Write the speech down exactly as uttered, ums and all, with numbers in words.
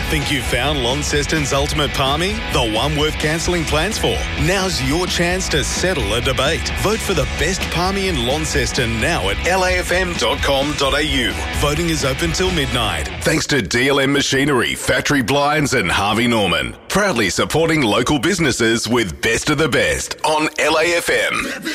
Think you've found Launceston's ultimate palmy? The one worth cancelling plans for? Now's your chance to settle a debate. Vote for the best palmy in Launceston now at L A F M dot com dot a u. Voting is open till midnight. Thanks to D L M Machinery, Factory Blinds and Harvey Norman. Proudly supporting local businesses with Best of the Best on L A F M.